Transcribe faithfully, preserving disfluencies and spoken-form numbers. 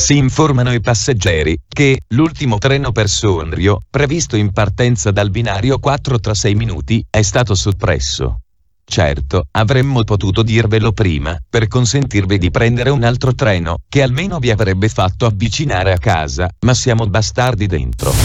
Si informano i passeggeri che l'ultimo treno per Sondrio, previsto in partenza dal binario quattro tra sei minuti, è stato soppresso. Certo, avremmo potuto dirvelo prima, per consentirvi di prendere un altro treno, che almeno vi avrebbe fatto avvicinare a casa, ma siamo bastardi dentro.